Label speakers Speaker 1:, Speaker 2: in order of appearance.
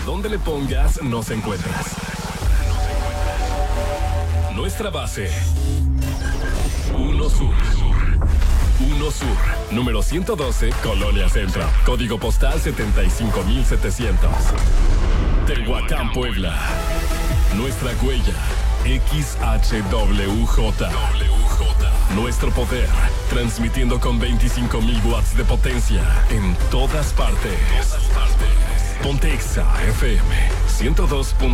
Speaker 1: donde le pongas, nos encuentras. Nuestra base. 1 Sur. 1 Sur, número 112, Colonia Centro. Código postal 75700. Tehuacán, Puebla. Nuestra huella, XHWJ. Nuestro poder, transmitiendo con 25,000 watts de potencia en todas partes. Pontexa FM 102.